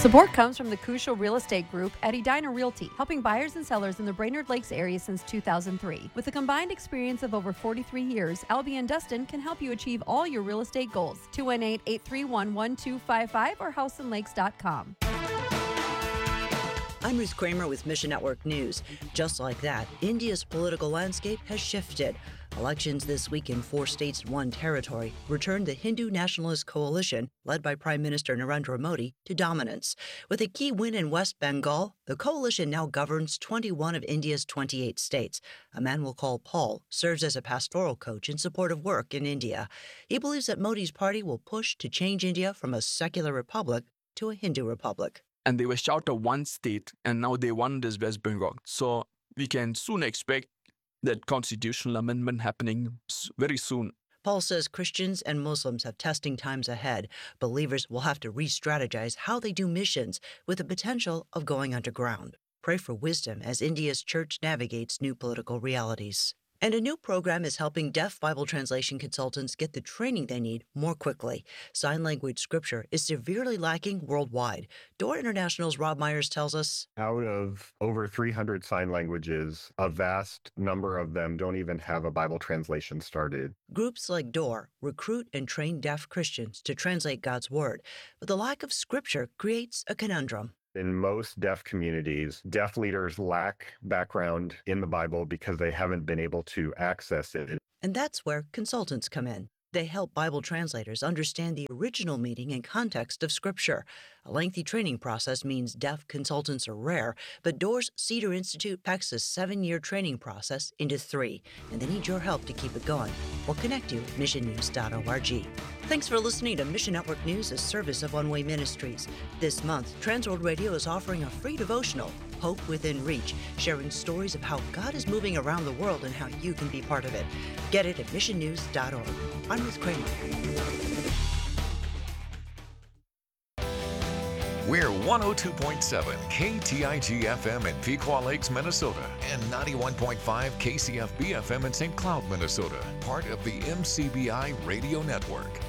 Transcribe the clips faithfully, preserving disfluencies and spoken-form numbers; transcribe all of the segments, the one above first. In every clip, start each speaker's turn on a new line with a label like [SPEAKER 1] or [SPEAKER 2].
[SPEAKER 1] Support comes from the Crucial Real Estate Group at Edina Realty, helping buyers and sellers in the Brainerd Lakes area since two thousand three. With a combined experience of over forty-three years, Albie and Dustin can help you achieve all your real estate goals. two one eight, eight three one, one two five five or house and lakes dot com.
[SPEAKER 2] I'm Ruth Kramer with Mission Network News. Just like that, India's political landscape has shifted. Elections this week in four states and one territory returned the Hindu Nationalist Coalition, led by Prime Minister Narendra Modi, to dominance. With a key win in West Bengal, the coalition now governs twenty-one of India's twenty-eight states. A man we'll call Paul serves as a pastoral coach in support of work in India. He believes that Modi's party will push to change India from a secular republic to a Hindu republic.
[SPEAKER 3] And they were short of one state, and now they won this West Bengal. So we can soon expect that constitutional amendment happening very soon.
[SPEAKER 2] Paul says Christians and Muslims have testing times ahead. Believers will have to re-strategize how they do missions with the potential of going underground. Pray for wisdom as India's church navigates new political realities. And a new program is helping deaf Bible translation consultants get the training they need more quickly. Sign language scripture is severely lacking worldwide. Door International's Rob Myers tells us,
[SPEAKER 4] out of over three hundred sign languages, a vast number of them don't even have a Bible translation started.
[SPEAKER 2] Groups like Door recruit and train deaf Christians to translate God's Word, but the lack of scripture creates a conundrum.
[SPEAKER 4] In most deaf communities, deaf leaders lack background in the Bible because they haven't been able to access it.
[SPEAKER 2] And that's where consultants come in. They help Bible translators understand the original meaning and context of Scripture. A lengthy training process means deaf consultants are rare, but Door's Cedar Institute packs a seven-year training process into three, and they need your help to keep it going. We'll connect you at mission news dot org. Thanks for listening to Mission Network News, a service of One Way Ministries. This month, Transworld Radio is offering a free devotional, Hope Within Reach, sharing stories of how God is moving around the world and how you can be part of it. Get it at mission news dot org. I'm Ruth Kramer.
[SPEAKER 5] We're one oh two point seven K T I G F M in Pequot Lakes, Minnesota, and ninety-one point five K C F B F M in Saint Cloud, Minnesota, part of the M C B I radio network.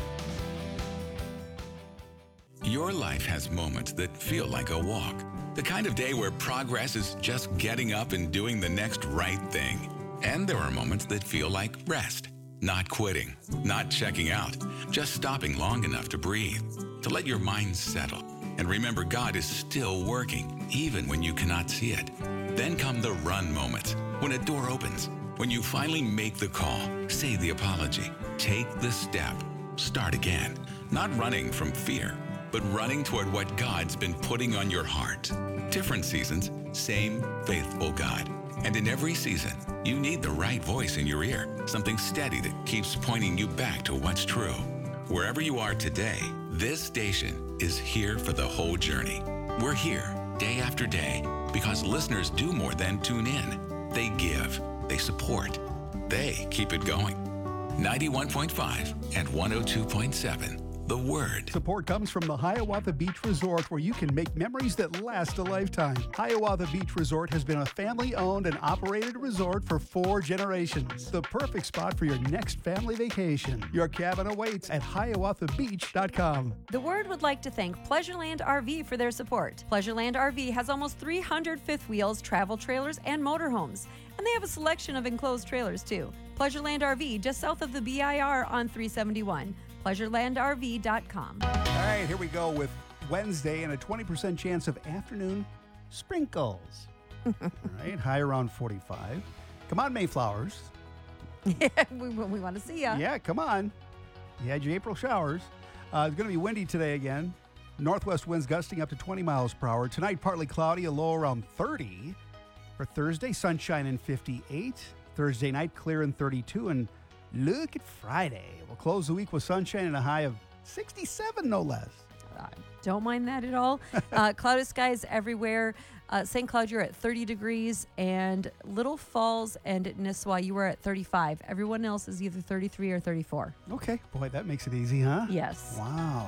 [SPEAKER 6] Your life has moments that feel like a walk. The kind of day where progress is just getting up and doing the next right thing. And there are moments that feel like rest, not quitting, not checking out, just stopping long enough to breathe, to let your mind settle. And remember, God is still working, even when you cannot see it. Then come the run moments, when a door opens, when you finally make the call, say the apology, take the step, start again. Not running from fear, but running toward what God's been putting on your heart. Different seasons, same faithful God. And in every season, you need the right voice in your ear, something steady that keeps pointing you back to what's true. Wherever you are today, this station is here for the whole journey. We're here day after day because listeners do more than tune in. They give, they support, they keep it going. ninety-one point five and one oh two point seven. The Word.
[SPEAKER 7] Support comes from the Hiawatha Beach Resort, where you can make memories that last a lifetime. Hiawatha Beach Resort has been a family-owned and operated resort for four generations. The perfect spot for your next family vacation. Your cabin awaits at hiawatha beach dot com.
[SPEAKER 1] The Word would like to thank Pleasureland R V for their support. Pleasureland R V has almost three hundred fifth wheels, travel trailers, and motorhomes. And they have a selection of enclosed trailers, too. Pleasureland R V, just south of the B I R on three seventy-one. pleasureland r v dot com.
[SPEAKER 7] All right, here we go with Wednesday and a twenty percent chance of afternoon sprinkles. All right, high around forty-five. Come on, Mayflowers.
[SPEAKER 1] Yeah, we, we want to see ya.
[SPEAKER 7] Yeah, come on. You had your April showers. Uh, it's going to be windy today again. Northwest winds gusting up to twenty miles per hour. Tonight, partly cloudy, a low around thirty. For Thursday, sunshine and fifty-eight. Thursday night, clear and thirty-two. And look at Friday. We'll close the week with sunshine and a high of sixty-seven, no less.
[SPEAKER 1] Uh, don't mind that at all. Uh, clouded skies everywhere. Uh, Saint Cloud, you're at thirty degrees, and Little Falls and Nisswa, you were at thirty-five. Everyone else is either thirty-three or thirty-four.
[SPEAKER 7] Okay. Boy, that makes it easy, huh?
[SPEAKER 1] Yes.
[SPEAKER 7] Wow.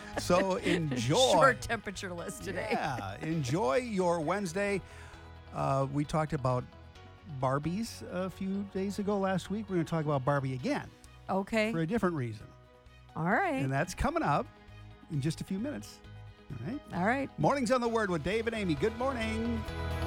[SPEAKER 7] So enjoy.
[SPEAKER 1] Short temperature list today.
[SPEAKER 7] Yeah. Enjoy your Wednesday. Uh, we talked about Barbies a few days ago last week. We're going to talk about Barbie again.
[SPEAKER 1] Okay.
[SPEAKER 7] For a different reason.
[SPEAKER 1] All right.
[SPEAKER 7] And that's coming up in just a few minutes. All right.
[SPEAKER 1] All right.
[SPEAKER 7] Mornings on the Word with Dave and Amy. Good morning.